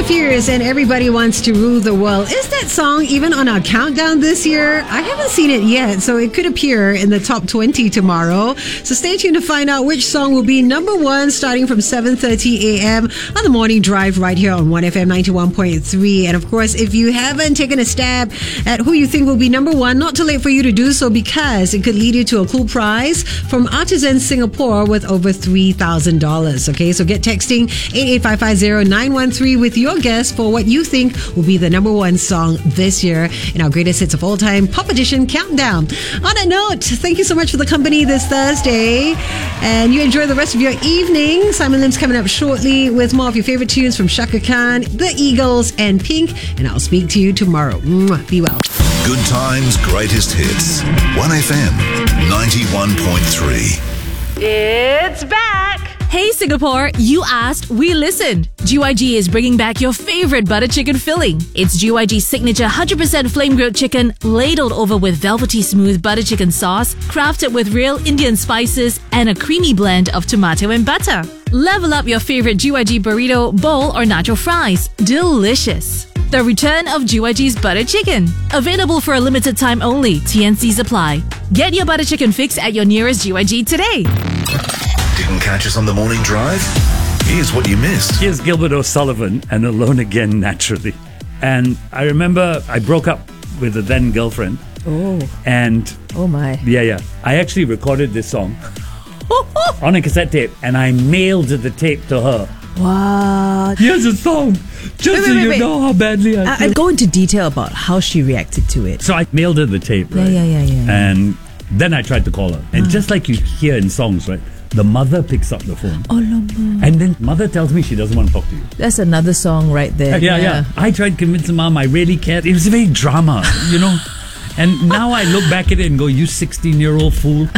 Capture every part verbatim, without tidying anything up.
Fierce and Everybody Wants to Rule the World. Is that song even on our countdown this year? I haven't seen it yet, so it could appear in the top twenty tomorrow. So stay tuned to find out which song will be number one starting from seven thirty a.m. on the morning drive right here on one F M ninety-one point three. And of course, if you haven't taken a stab at who you think will be number one, not too late for you to do so, because it could lead you to a cool prize from Artisan Singapore with over three thousand dollars. Okay, so get texting eight eight five five zero nine one three with your guess for what you think will be the number one song this year in our greatest hits of all time Pop Edition Countdown. On that note, thank you so much for the company this Thursday, and you enjoy the rest of your evening. Simon Lim's coming up shortly with more of your favorite tunes from Shaka Khan, The Eagles, and Pink, and I'll speak to you tomorrow. Mwah. Be well. Good times, greatest hits. one F M ninety-one point three. It's back! Hey Singapore, you asked, we listened. G Y G is bringing back your favorite butter chicken filling. It's G Y G's signature one hundred percent flame-grilled chicken, ladled over with velvety smooth butter chicken sauce, crafted with real Indian spices, and a creamy blend of tomato and butter. Level up your favorite G Y G burrito, bowl, or nacho fries. Delicious. The return of G Y G's butter chicken. Available for a limited time only. T N Cs apply. Get your butter chicken fix at your nearest G Y G today. Didn't catch us on the morning drive? Here's what you missed. Here's Gilbert O'Sullivan and Alone Again Naturally. And I remember I broke up with a then girlfriend. Oh. And Oh my. yeah, yeah. I actually recorded this song on a cassette tape, and I mailed the tape to her. What? Here's a song, just Wait, so wait, you wait. know how badly I I, feel. I'll go into detail about how she reacted to it. So I mailed her the tape, Yeah, right? yeah, yeah, yeah. And then I tried to call her. And just like you hear in songs, right? The mother picks up the phone. Oh, no. And then mother tells me she doesn't want to talk to you. That's another song right there. Yeah, yeah. I tried convincing mom I really cared. It was very drama, you know. And now I look back at it and go, you sixteen-year-old fool.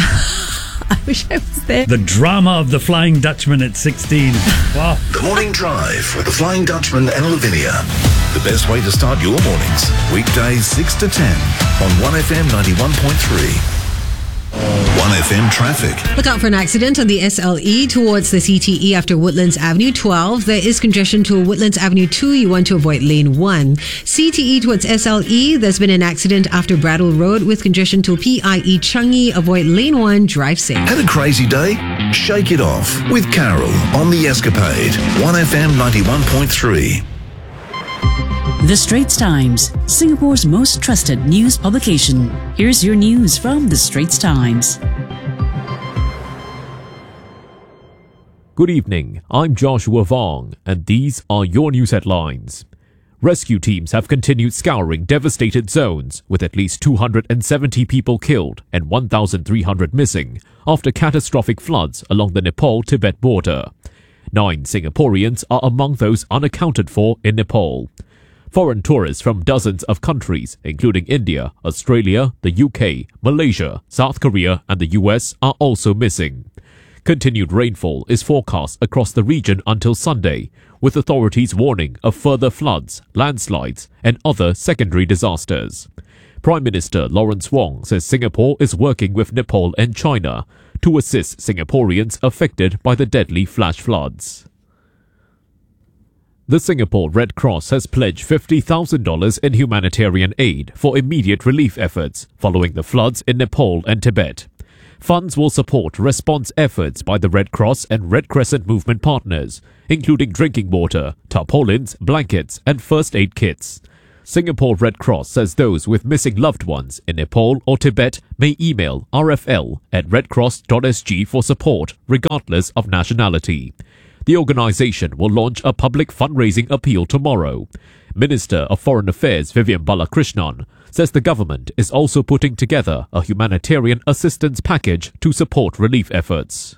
I wish I was there. The drama of the Flying Dutchman at sixteen. Wow. The Morning Drive with the Flying Dutchman and Lavinia. The best way to start your mornings. Weekdays six to ten on one F M ninety-one point three. one F M traffic. Look out for an accident on the S L E towards the C T E after Woodlands Avenue twelve. There is congestion to Woodlands Avenue two. You want to avoid lane one. C T E towards S L E. There's been an accident after Brattle Road with congestion to P I E Changi. Avoid lane one. Drive safe. Had a crazy day? Shake it off with Carol on The Escapade. one F M ninety-one point three. The Straits Times, Singapore's most trusted news publication. Here's your news from The Straits Times. Good evening, I'm Joshua Vong, and these are your news headlines. Rescue teams have continued scouring devastated zones, with at least two hundred seventy people killed and one thousand three hundred missing after catastrophic floods along the Nepal-Tibet border. Nine Singaporeans are among those unaccounted for in Nepal. Foreign tourists from dozens of countries, including India, Australia, the U K, Malaysia, South Korea, and the U S, are also missing. Continued rainfall is forecast across the region until Sunday, with authorities warning of further floods, landslides, and other secondary disasters. Prime Minister Lawrence Wong says Singapore is working with Nepal and China to assist Singaporeans affected by the deadly flash floods. The Singapore Red Cross has pledged fifty thousand dollars in humanitarian aid for immediate relief efforts following the floods in Nepal and Tibet. Funds will support response efforts by the Red Cross and Red Crescent movement partners, including drinking water, tarpaulins, blankets, and first aid kits. Singapore Red Cross says those with missing loved ones in Nepal or Tibet may email r f l at red cross dot s g for support, regardless of nationality. The organisation will launch a public fundraising appeal tomorrow. Minister of Foreign Affairs Vivian Balakrishnan says the government is also putting together a humanitarian assistance package to support relief efforts.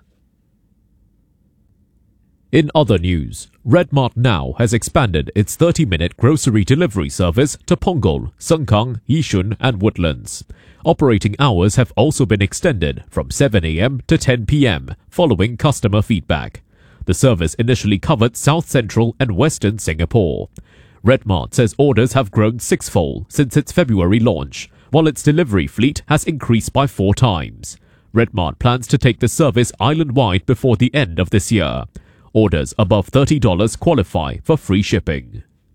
In other news, Redmart Now has expanded its thirty-minute grocery delivery service to Punggol, Sengkang, Yishun and Woodlands. Operating hours have also been extended from seven a m to ten p m following customer feedback. The service initially covered South Central and Western Singapore. Redmart says orders have grown sixfold since its February launch, while its delivery fleet has increased by four times. Redmart plans to take the service island-wide before the end of this year. Orders above thirty dollars qualify for free shipping.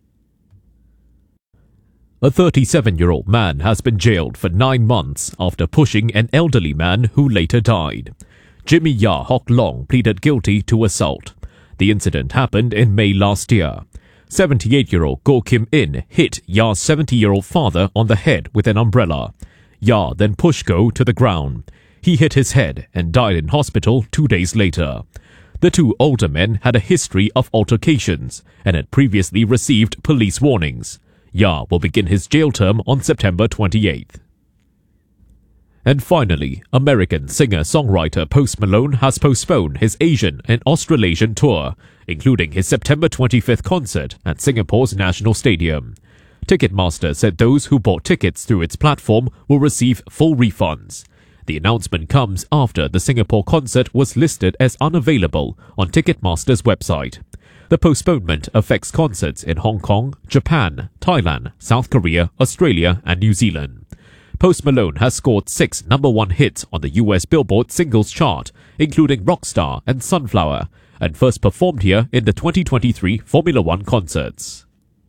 A thirty-seven-year-old man has been jailed for nine months after pushing an elderly man who later died. Jimmy Ya Hock Long pleaded guilty to assault. The incident happened in May last year. seventy-eight-year-old Goh Kim In hit Ya's seventy-year-old father on the head with an umbrella. Ya then pushed Goh to the ground. He hit his head and died in hospital two days later. The two older men had a history of altercations and had previously received police warnings. Ya will begin his jail term on September twenty-eighth. And finally, American singer-songwriter Post Malone has postponed his Asian and Australasian tour, including his September twenty-fifth concert at Singapore's National Stadium. Ticketmaster said those who bought tickets through its platform will receive full refunds. The announcement comes after the Singapore concert was listed as unavailable on Ticketmaster's website. The postponement affects concerts in Hong Kong, Japan, Thailand, South Korea, Australia and New Zealand. Post Malone has scored six number one hits on the U S Billboard singles chart, including Rockstar and Sunflower, and first performed here in the twenty twenty-three Formula One concerts.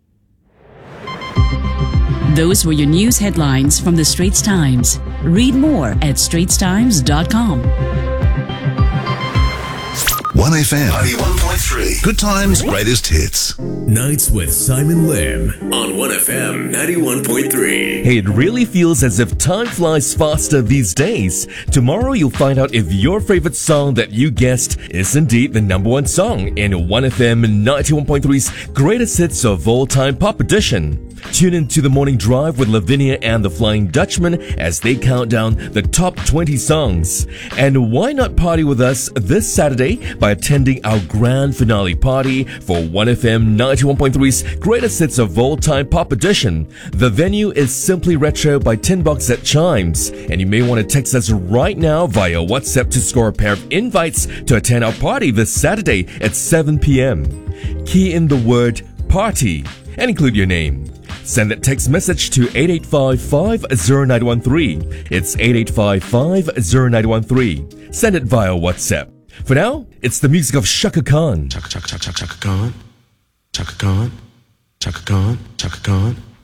Those were your news headlines from the Straits Times. Read more at straits times dot com. one F M ninety-one point three. Good times, greatest hits. Nights with Simon Lim on one F M ninety-one point three. Hey, it really feels as if time flies faster these days. Tomorrow you'll find out if your favorite song that you guessed is indeed the number one song in one F M ninety-one point three's Greatest Hits of All Time Pop Edition. Tune in to the Morning Drive with Lavinia and the Flying Dutchman as they count down the top twenty songs. And why not party with us this Saturday by attending our grand finale party for one F M ninety-one point three's Greatest Hits of All Time Pop Edition. The venue is Simply Retro by Tin Box at Chimes, and you may want to text us right now via WhatsApp to score a pair of invites to attend our party this Saturday at seven p.m. Key in the word party and include your name. Send that text message to eight eight five five zero nine one three. It's eight eight five five zero nine one three. Send it via WhatsApp. For now, it's the music of Shaka Khan. Chaka Chaka Chaka Chaka Khan. Chaka Khan. Chaka Khan. Chaka Khan.